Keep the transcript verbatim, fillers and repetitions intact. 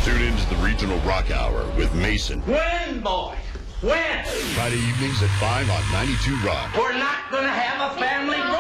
Tune into the Regional Rock Hour with Mason. When, boy? When? Friday evenings at five on ninety-two Rock. We're not going to have a family